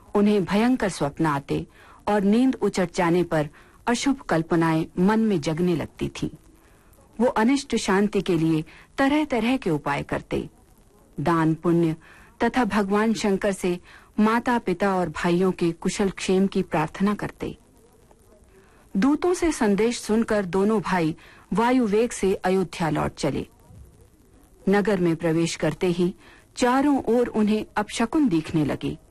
उन्हें भयंकर स्वप्न आते और नींद उचट जाने पर अशुभ कल्पनाएं मन में जगने लगती थीं। वो अनिष्ट शांति के लिए तरह तरह के उपाय करते, दान पुण्य तथा भगवान शंकर से माता पिता और भाइयों के कुशल क्षेम की प्रार्थना करते। दूतों से संदेश सुनकर दोनों भाई वायु वेग से अयोध्या लौट चले। नगर में प्रवेश करते ही चारों ओर उन्हें अपशकुन दिखने लगे।